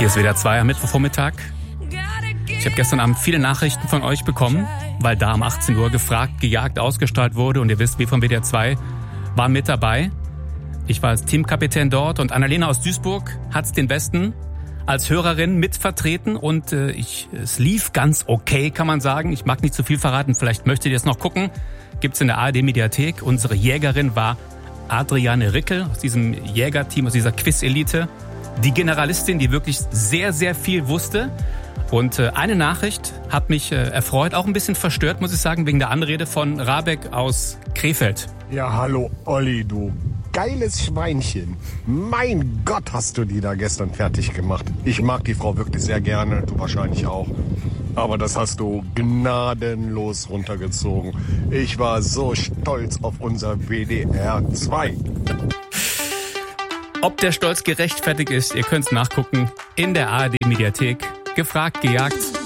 Hier ist WDR 2 am Mittwochvormittag. Ich habe gestern Abend viele Nachrichten von euch bekommen, weil da um 18 Uhr gefragt, gejagt, ausgestrahlt wurde. Und ihr wisst, wir von WDR 2 waren mit dabei. Ich war als Teamkapitän dort und Annalena aus Duisburg hat's den Besten als Hörerin mitvertreten. Und es lief ganz okay, kann man sagen. Ich mag nicht zu viel verraten, vielleicht möchtet ihr es noch gucken. Gibt's in der ARD-Mediathek. Unsere Jägerin war Adriane Rickel aus diesem Jägerteam, aus dieser Quiz-Elite. Die Generalistin, die wirklich sehr, sehr viel wusste. Und eine Nachricht hat mich erfreut, auch ein bisschen verstört, muss ich sagen, wegen der Anrede von Rabeck aus Krefeld. Ja, hallo Olli, du geiles Schweinchen. Mein Gott, hast du die da gestern fertig gemacht. Ich mag die Frau wirklich sehr gerne, du wahrscheinlich auch. Aber das hast du gnadenlos runtergezogen. Ich war so stolz auf unser WDR 2. Ob der Stolz gerechtfertigt ist, ihr könnt es nachgucken in der ARD-Mediathek. Gefragt, gejagt.